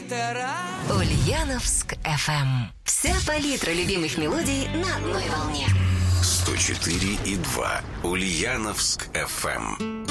ветра. Ульяновск FM. Вся палитра любимых мелодий на одной волне. 104,2 Ульяновск FM.